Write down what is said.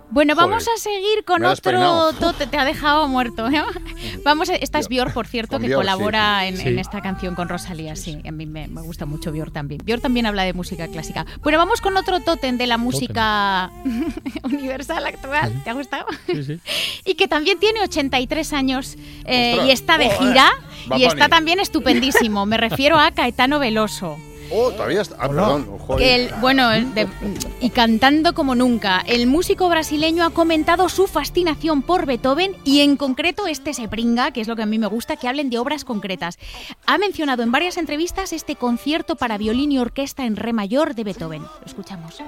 Bueno, Joder. vamos a seguir con Me has otro peinado. tote, te ha dejado muerto. Esta es Björk, por cierto, Con que Björk, colabora sí. en esta canción con Rosalía, sí. A mí me gusta mucho Björk también. Björk también habla de música clásica. Bueno, vamos con otro tótem de la música universal actual. ¿Te ha gustado? Sí, sí. Y que también tiene 83 años Ostras. y está de Joder. gira Bad y está Bunny. también estupendísimo. Me refiero a Caetano Veloso. Oh, todavía está. Ah, perdón. Joder. Y cantando como nunca. El músico brasileño ha comentado su fascinación por Beethoven y en concreto se pringa, que es lo que a mí me gusta, que hablen de obras concretas. Ha mencionado en varias entrevistas este concierto para violín y orquesta en re mayor de Beethoven. Lo escuchamos.